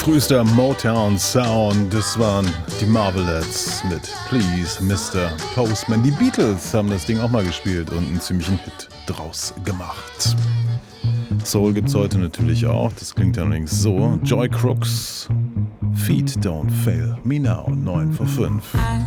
Frühester Motown Sound, das waren die Marvelettes mit Please Mr. Postman. Die Beatles haben das Ding auch mal gespielt und einen ziemlichen Hit draus gemacht. Soul gibt's heute natürlich auch, das klingt allerdings so. Joy Crooks, Feet Don't Fail Me Now, 9 vor 5.